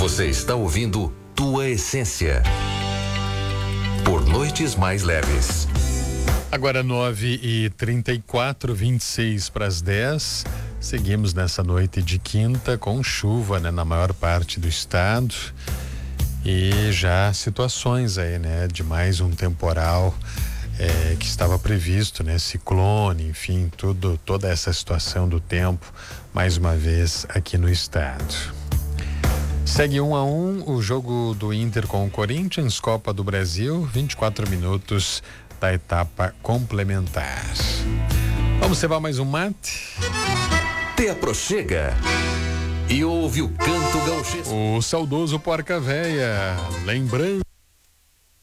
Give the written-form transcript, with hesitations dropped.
Você está ouvindo Tua Essência. Por noites mais leves. Agora 9h34, 26 para as 10. Seguimos nessa noite de quinta com chuva, né, na maior parte do estado. E já situações aí, né, de mais um temporal que estava previsto, né, ciclone, enfim, toda essa situação do tempo, mais uma vez aqui no estado. Segue 1-1 o jogo do Inter com o Corinthians, Copa do Brasil, 24 minutos da etapa complementar. Vamos levar mais um mate? Te aproxega e ouve o canto gauchesco. O saudoso Porca Véia, lembrando